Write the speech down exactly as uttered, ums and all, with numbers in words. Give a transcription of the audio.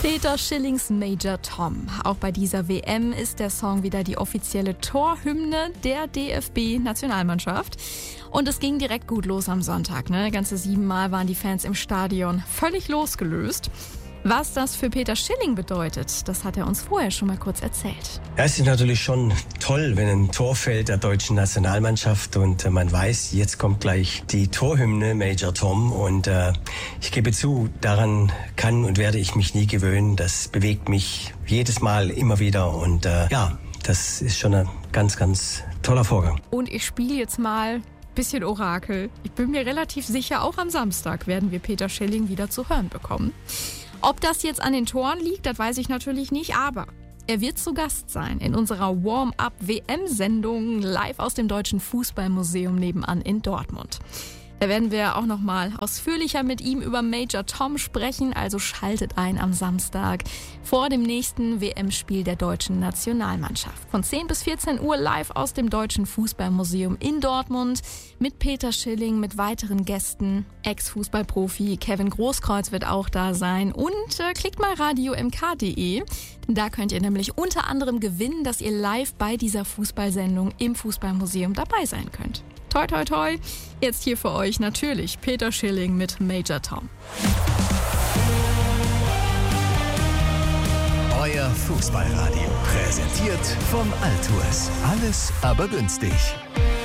Peter Schillings Major Tom. Auch bei dieser W M ist der Song wieder die offizielle Torhymne der D F B-Nationalmannschaft. Und es ging direkt gut los am Sonntag. Ne? Ganze siebenmal waren die Fans im Stadion völlig losgelöst. Was das für Peter Schilling bedeutet, das hat er uns vorher schon mal kurz erzählt. Ja, es ist natürlich schon toll, wenn ein Tor fällt der deutschen Nationalmannschaft und äh, man weiß, jetzt kommt gleich die Torhymne Major Tom und äh, ich gebe zu, daran kann und werde ich mich nie gewöhnen. Das bewegt mich jedes Mal immer wieder und äh, ja, das ist schon ein ganz, ganz toller Vorgang. Und ich spiele jetzt mal bisschen Orakel. Ich bin mir relativ sicher, auch am Samstag werden wir Peter Schilling wieder zu hören bekommen. Ob das jetzt an den Toren liegt, das weiß ich natürlich nicht, aber er wird zu Gast sein in unserer Warm-up-W M-Sendung live aus dem Deutschen Fußballmuseum nebenan in Dortmund. Da werden wir auch noch mal ausführlicher mit ihm über Major Tom sprechen, also schaltet ein am Samstag vor dem nächsten W M-Spiel der deutschen Nationalmannschaft. Von zehn bis vierzehn Uhr live aus dem Deutschen Fußballmuseum in Dortmund mit Peter Schilling, mit weiteren Gästen. Ex-Fußballprofi Kevin Großkreuz wird auch da sein und äh, klickt mal radio m k punkt d e. Da könnt ihr nämlich unter anderem gewinnen, dass ihr live bei dieser Fußballsendung im Fußballmuseum dabei sein könnt. Toi, toi, toi. Jetzt hier für euch natürlich Peter Schilling mit Major Tom. Euer Fußballradio. Präsentiert vom Altours. Alles aber günstig.